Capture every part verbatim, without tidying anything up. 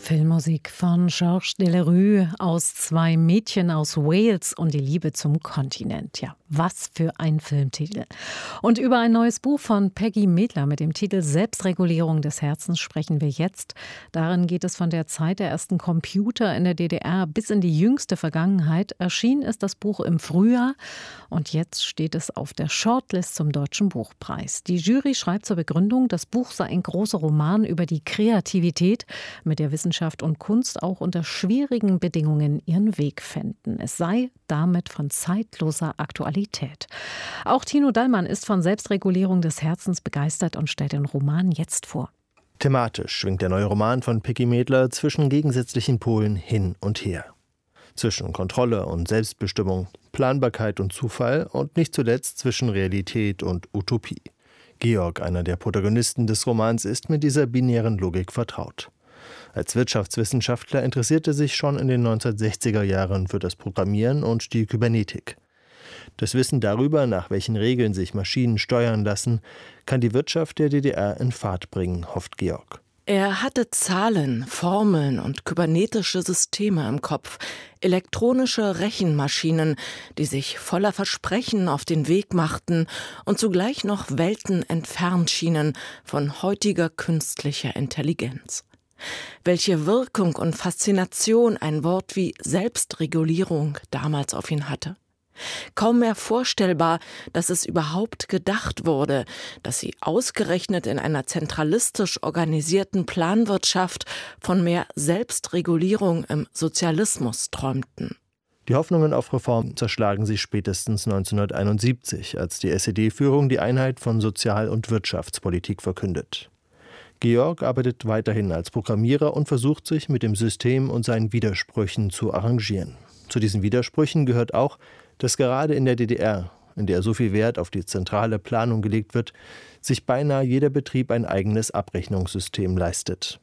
Filmmusik von Georges Delerue aus Zwei Mädchen aus Wales und die Liebe zum Kontinent. Ja, was für ein Filmtitel. Und über ein neues Buch von Peggy Medler mit dem Titel Selbstregulierung des Herzens sprechen wir jetzt. Darin geht es von der Zeit der ersten Computer in der D D R bis in die jüngste Vergangenheit. Erschienen ist das Buch im Frühjahr und jetzt steht es auf der Shortlist zum Deutschen Buchpreis. Die Jury schreibt zur Begründung, das Buch sei ein großer Roman über die Kreativität, mit der Wissenschaft und Kunst auch unter schwierigen Bedingungen ihren Weg fänden. Es sei damit von zeitloser Aktualität. Auch Tino Dallmann ist von Selbstregulierung des Herzens begeistert und stellt den Roman jetzt vor. Thematisch schwingt der neue Roman von Peggy Medler zwischen gegensätzlichen Polen hin und her. Zwischen Kontrolle und Selbstbestimmung, Planbarkeit und Zufall und nicht zuletzt zwischen Realität und Utopie. Georg, einer der Protagonisten des Romans, ist mit dieser binären Logik vertraut. Als Wirtschaftswissenschaftler interessierte er sich schon in den neunzehnhundertsechziger Jahren für das Programmieren und die Kybernetik. Das Wissen darüber, nach welchen Regeln sich Maschinen steuern lassen, kann die Wirtschaft der D D R in Fahrt bringen, hofft Georg. Er hatte Zahlen, Formeln und kybernetische Systeme im Kopf, elektronische Rechenmaschinen, die sich voller Versprechen auf den Weg machten und zugleich noch Welten entfernt schienen von heutiger künstlicher Intelligenz. Welche Wirkung und Faszination ein Wort wie Selbstregulierung damals auf ihn hatte. Kaum mehr vorstellbar, dass es überhaupt gedacht wurde, dass sie ausgerechnet in einer zentralistisch organisierten Planwirtschaft von mehr Selbstregulierung im Sozialismus träumten. Die Hoffnungen auf Reform zerschlagen sich spätestens neunzehnhunderteinundsiebzig, als die S E D-Führung die Einheit von Sozial- und Wirtschaftspolitik verkündet. Georg arbeitet weiterhin als Programmierer und versucht sich mit dem System und seinen Widersprüchen zu arrangieren. Zu diesen Widersprüchen gehört auch, dass gerade in der D D R, in der so viel Wert auf die zentrale Planung gelegt wird, sich beinahe jeder Betrieb ein eigenes Abrechnungssystem leistet.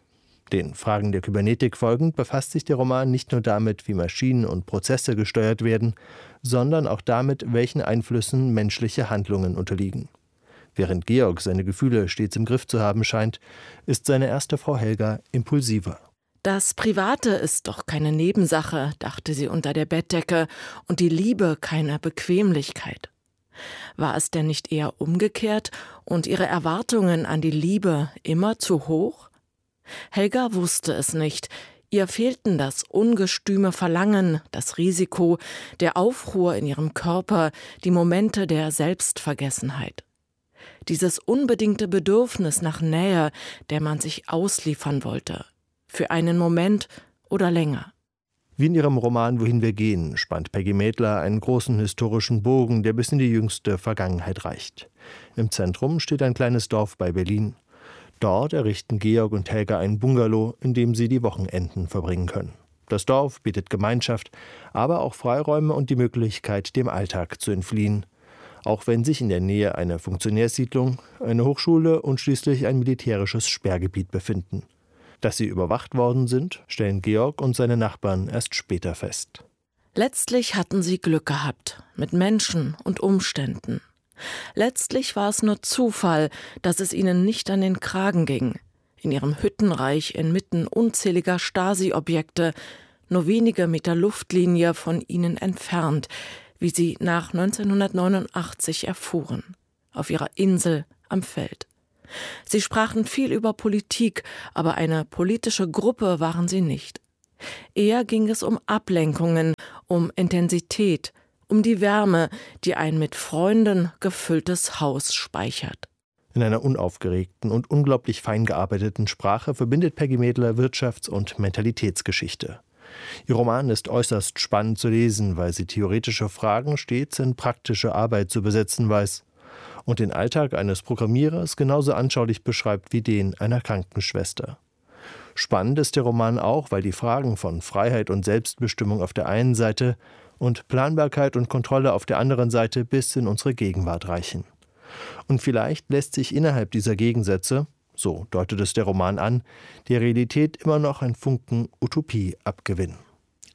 Den Fragen der Kybernetik folgend befasst sich der Roman nicht nur damit, wie Maschinen und Prozesse gesteuert werden, sondern auch damit, welchen Einflüssen menschliche Handlungen unterliegen. Während Georg seine Gefühle stets im Griff zu haben scheint, ist seine erste Frau Helga impulsiver. Das Private ist doch keine Nebensache, dachte sie unter der Bettdecke, und die Liebe keine Bequemlichkeit. War es denn nicht eher umgekehrt und ihre Erwartungen an die Liebe immer zu hoch? Helga wusste es nicht. Ihr fehlten das ungestüme Verlangen, das Risiko, der Aufruhr in ihrem Körper, die Momente der Selbstvergessenheit. Dieses unbedingte Bedürfnis nach Nähe, der man sich ausliefern wollte. Für einen Moment oder länger. Wie in ihrem Roman Wohin wir gehen, spannt Peggy Medler einen großen historischen Bogen, der bis in die jüngste Vergangenheit reicht. Im Zentrum steht ein kleines Dorf bei Berlin. Dort errichten Georg und Helga ein Bungalow, in dem sie die Wochenenden verbringen können. Das Dorf bietet Gemeinschaft, aber auch Freiräume und die Möglichkeit, dem Alltag zu entfliehen. Auch wenn sich in der Nähe eine Funktionärssiedlung, eine Hochschule und schließlich ein militärisches Sperrgebiet befinden. Dass sie überwacht worden sind, stellen Georg und seine Nachbarn erst später fest. Letztlich hatten sie Glück gehabt, mit Menschen und Umständen. Letztlich war es nur Zufall, dass es ihnen nicht an den Kragen ging. In ihrem Hüttenreich inmitten unzähliger Stasi-Objekte, nur wenige Meter Luftlinie von ihnen entfernt, wie sie nach neunzehnhundertneunundachtzig erfuhren, auf ihrer Insel am Feld. Sie sprachen viel über Politik, aber eine politische Gruppe waren sie nicht. Eher ging es um Ablenkungen, um Intensität, um die Wärme, die ein mit Freunden gefülltes Haus speichert. In einer unaufgeregten und unglaublich fein gearbeiteten Sprache verbindet Peggy Medler Wirtschafts- und Mentalitätsgeschichte. Ihr Roman ist äußerst spannend zu lesen, weil sie theoretische Fragen stets in praktische Arbeit zu besetzen weiß und den Alltag eines Programmierers genauso anschaulich beschreibt wie den einer Krankenschwester. Spannend ist der Roman auch, weil die Fragen von Freiheit und Selbstbestimmung auf der einen Seite und Planbarkeit und Kontrolle auf der anderen Seite bis in unsere Gegenwart reichen. Und vielleicht lässt sich innerhalb dieser Gegensätze, so deutet es der Roman an, der Realität immer noch ein Funken Utopie abgewinnen.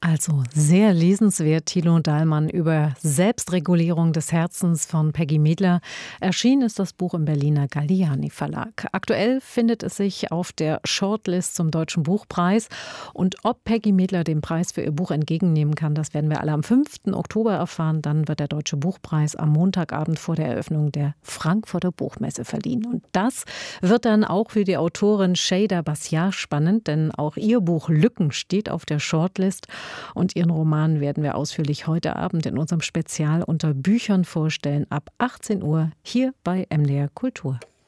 Also sehr lesenswert, Thilo Dahlmann über Selbstregulierung des Herzens von Peggy Medler. Erschienen ist das Buch im Berliner Galliani Verlag. Aktuell findet es sich auf der Shortlist zum Deutschen Buchpreis. Und ob Peggy Medler den Preis für ihr Buch entgegennehmen kann, das werden wir alle am fünften Oktober erfahren. Dann wird der Deutsche Buchpreis am Montagabend vor der Eröffnung der Frankfurter Buchmesse verliehen. Und das wird dann auch für die Autorin Şeyda Basyar spannend, denn auch ihr Buch Lücken steht auf der Shortlist. Und ihren Roman werden wir ausführlich heute Abend in unserem Spezial unter Büchern vorstellen, ab achtzehn Uhr hier bei M D R Kultur.